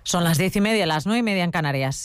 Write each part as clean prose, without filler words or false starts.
Son las 10:30, las 9:30 en Canarias.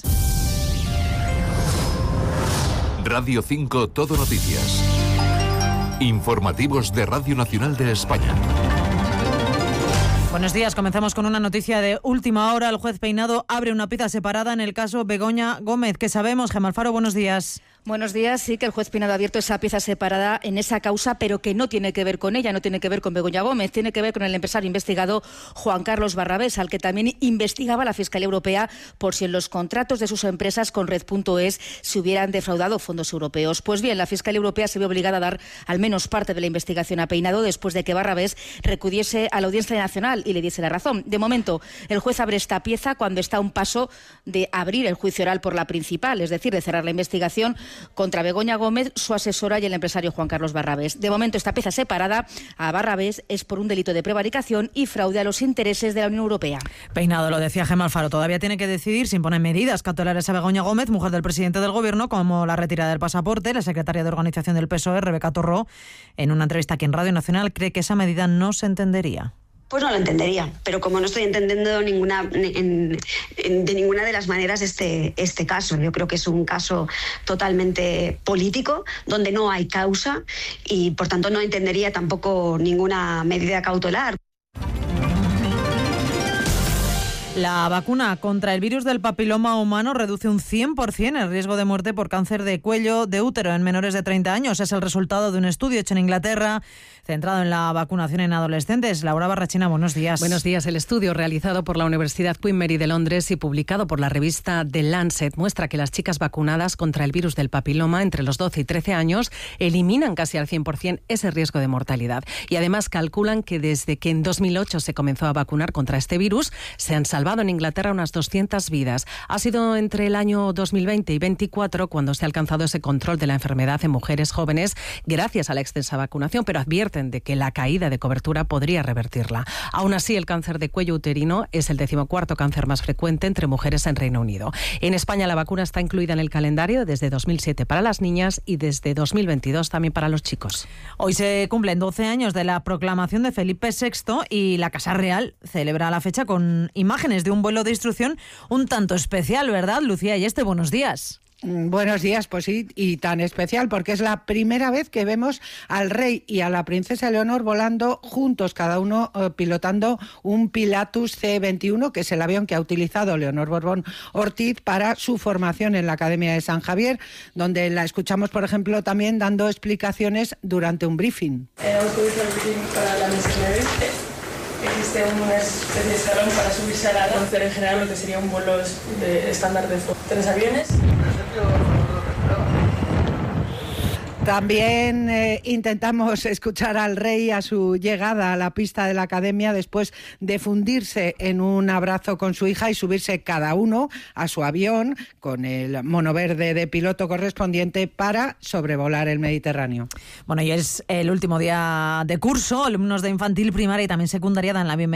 Radio 5 Todo Noticias. Informativos de Radio Nacional de España. Buenos días, comenzamos con una noticia de última hora. El juez Peinado abre una pieza separada en el caso Begoña Gómez. ¿Qué sabemos? Gemma Alfaro, buenos días. Buenos días, sí que el juez Peinado ha abierto esa pieza separada en esa causa, pero que no tiene que ver con ella, no tiene que ver con Begoña Gómez, tiene que ver con el empresario investigado Juan Carlos Barrabés, al que también investigaba la Fiscalía Europea por si en los contratos de sus empresas con Red.es se hubieran defraudado fondos europeos. Pues bien, la Fiscalía Europea se vio obligada a dar al menos parte de la investigación a Peinado después de que Barrabés recudiese a la Audiencia Nacional y le diese la razón. De momento, el juez abre esta pieza cuando está a un paso de abrir el juicio oral por la principal, es decir, de cerrar la investigación contra Begoña Gómez, su asesora y el empresario Juan Carlos Barrabés. De momento, esta pieza separada a Barrabés es por un delito de prevaricación y fraude a los intereses de la Unión Europea. Peinado, lo decía Gemma Alfaro, todavía tiene que decidir si impone medidas cautelares a Begoña Gómez, mujer del presidente del Gobierno, como la retirada del pasaporte. La secretaria de Organización del PSOE, Rebeca Torró, en una entrevista aquí en Radio Nacional, cree que esa medida no se entendería. Pues no lo entendería, pero como no estoy entendiendo de ninguna de las maneras este caso, yo creo que es un caso totalmente político, donde no hay causa y por tanto no entendería tampoco ninguna medida cautelar. La vacuna contra el virus del papiloma humano reduce un 100% el riesgo de muerte por cáncer de cuello de útero en menores de 30 años. Es el resultado de un estudio hecho en Inglaterra centrado en la vacunación en adolescentes. Laura Barrachina, buenos días. Buenos días. El estudio realizado por la Universidad Queen Mary de Londres y publicado por la revista The Lancet muestra que las chicas vacunadas contra el virus del papiloma entre los 12 y 13 años eliminan casi al 100% ese riesgo de mortalidad. Y además calculan que desde que en 2008 se comenzó a vacunar contra este virus, se han salvado en Inglaterra unas 200 vidas. Ha sido entre el año 2020 y 2024 cuando se ha alcanzado ese control de la enfermedad en mujeres jóvenes gracias a la extensa vacunación, pero advierten de que la caída de cobertura podría revertirla. Aún así, el cáncer de cuello uterino es el 14º cáncer más frecuente entre mujeres en Reino Unido. En España la vacuna está incluida en el calendario desde 2007 para las niñas y desde 2022 también para los chicos. Hoy se cumplen 12 años de la proclamación de Felipe VI y la Casa Real celebra la fecha con imágenes de un vuelo de instrucción un tanto especial, ¿verdad? Lucía Yeste, buenos días. Buenos días, pues sí, y tan especial porque es la primera vez que vemos al rey y a la princesa Leonor volando juntos, cada uno pilotando un Pilatus C-21, que es el avión que ha utilizado Leonor Borbón Ortiz para su formación en la Academia de San Javier, donde la escuchamos, por ejemplo, también dando explicaciones durante un briefing. Utiliza el briefing para la misión de este. Existe una especie de escalón para subirse a la conocer en general lo que sería un vuelo de estándar de 3 aviones. También intentamos escuchar al rey a su llegada a la pista de la Academia después de fundirse en un abrazo con su hija y subirse cada uno a su avión con el mono verde de piloto correspondiente para sobrevolar el Mediterráneo. Bueno, y es el último día de curso. Alumnos de infantil, primaria y también secundaria dan la bienvenida